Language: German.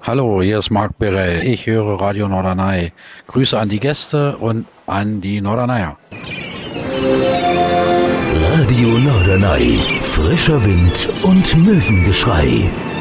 Hallo, hier ist Marc Birell. Ich höre Radio Norderney. Grüße an die Gäste und an die Norderneyer. Radio Norderney. Frischer Wind und Möwengeschrei.